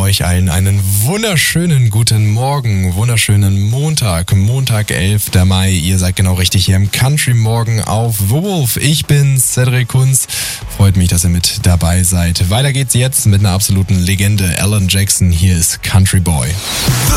euch allen einen wunderschönen guten Morgen, wunderschönen Montag, 11. Mai. Ihr seid genau richtig hier im Country Morgen auf The Wolf. Ich bin Cedric Kunz. Freut mich, dass ihr mit dabei seid. Weiter geht's jetzt mit einer absoluten Legende, Alan Jackson. Hier ist Country Boy. The